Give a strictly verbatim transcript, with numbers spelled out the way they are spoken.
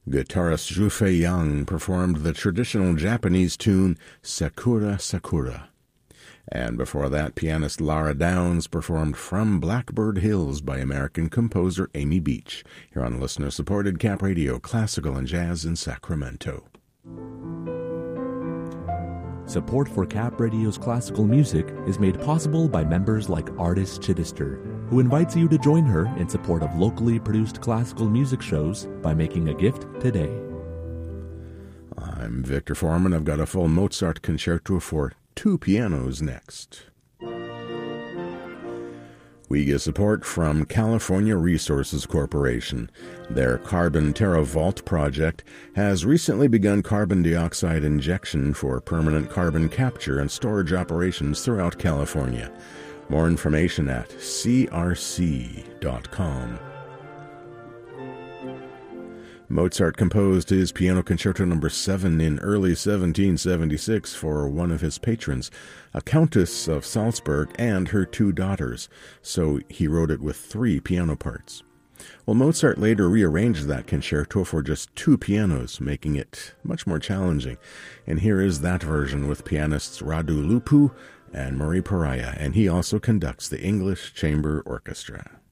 Guitarist Zhufei Yang performed the traditional Japanese tune Sakura Sakura. And before that, pianist Lara Downs performed From Blackbird Hills by American composer Amy Beach, here on listener-supported Cap Radio, Classical and Jazz in Sacramento. Support for Cap Radio's classical music is made possible by members like Artis Chittister, who invites you to join her in support of locally produced classical music shows by making a gift today. I'm Victor Foreman. I've got a full Mozart concerto for two pianos next. We get support from California Resources Corporation. Their Carbon TerraVault project has recently begun carbon dioxide injection for permanent carbon capture and storage operations throughout California. More information at c r c dot com. Mozart composed his Piano Concerto number seven in early seventeen seventy-six for one of his patrons, a Countess of Salzburg, and her two daughters, so he wrote it with three piano parts. Well, Mozart later rearranged that concerto for just two pianos, making it much more challenging. And here is that version with pianists Radu Lupu and Marie Pariah, and he also conducts the English Chamber Orchestra.